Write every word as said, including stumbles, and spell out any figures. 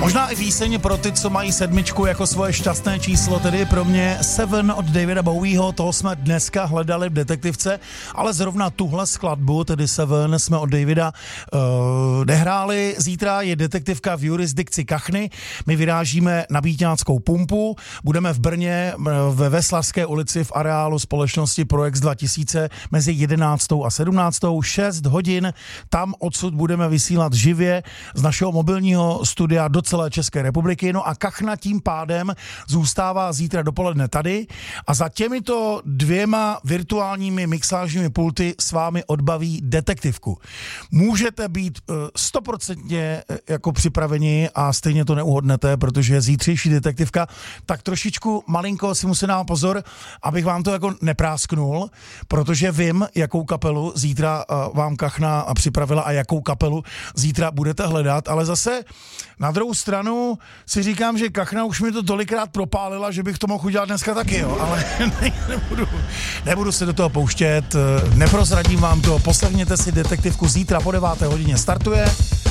Možná i píseň pro ty, co mají sedmičku jako svoje šťastné číslo, tedy pro mě Seven od Davida Bowieho, toho jsme dneska hledali v detektivce, ale zrovna tuhle skladbu, tedy Seven, jsme od Davida uh, nehráli. Zítra je detektivka v jurisdikci Kachny, my vyrážíme na Bíťánskou pumpu, budeme v Brně ve Veslařské ulici v areálu společnosti Proex dva tisíce mezi jedenáctou a sedmnáctou, šest hodin, tam odsud budeme vysílat živě z našeho mobilního studia do celé České republiky, no a Kachna tím pádem zůstává zítra dopoledne tady a za těmito dvěma virtuálními mixážními pulty s vámi odbaví detektivku. Můžete být stoprocentně uh, jako připraveni a stejně to neuhodnete, protože zítřejší detektivka, tak trošičku malinko si musím dát pozor, abych vám to jako neprásknul, protože vím, jakou kapelu zítra uh, vám Kachna připravila a jakou kapelu zítra budete hledat, ale zase na druhou stranu si říkám, že Kachna už mi to tolikrát propálila, že bych to mohl udělat dneska taky, jo, ale ne, nebudu, nebudu se do toho pouštět, neprozradím vám to, poslechněte si detektivku zítra po deváté hodině startuje.